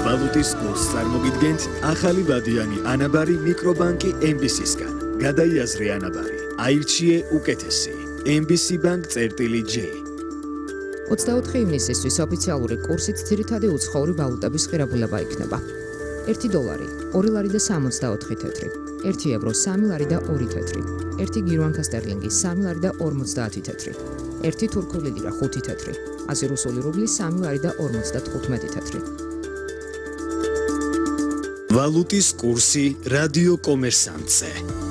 ვალუტის კურსს წარმოგიდგენთ ახალი ვადიანი ანაბარი მიკრობანკი MBC-სგან. გადაიაზრე ანაბარი, აირჩიე უკეთესი. MBC Bank წერტილი J. 24 ივნისისთვის ოფიციალური კურსით ძირითადი უცხოური ვალუტების ღირებულება იქნება. 1 დოლარი, 2 ლარი და 64 თეთრი, 1 ევრო, 3 ლარი და 2 თეთრი, 1 გირვანკა სტერლინგი, 3 ლარი და 50 თეთრი, 1 თურქული ლირა, 5 თეთრი, 100 რუსული რუბლი, 3 ლარი და 55 თეთრი. ვალუტის კურსი რადიო კომერსანტზე.